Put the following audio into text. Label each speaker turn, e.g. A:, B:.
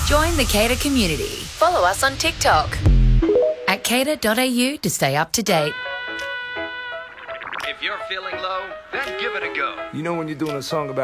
A: Join the Cater community. Follow us on TikTok at cater.au to stay up to date.
B: If you're feeling low, then give it a go.
C: You know when you're doing a song about